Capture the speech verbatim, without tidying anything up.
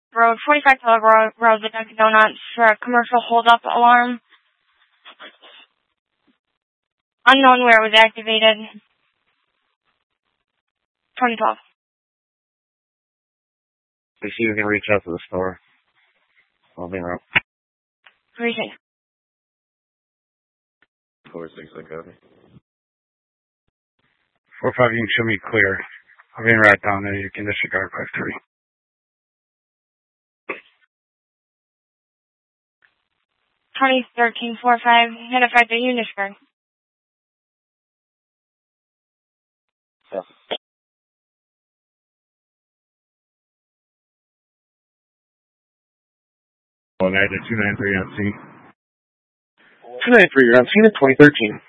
Road, forty-five Pillar Road, Road, the Dunkin' Donuts for a commercial hold-up alarm. Unknown where it was activated. twenty twelve. If you can reach out to the store. I'll be around. Reaching. four six, I copy. four five, you can show me clear. I'll be right down there. You can disregard five three. twenty thirteen four five, identified the Unishburg. Yeah. Well, two nine three on scene. two nine three, you're on scene at twenty thirteen.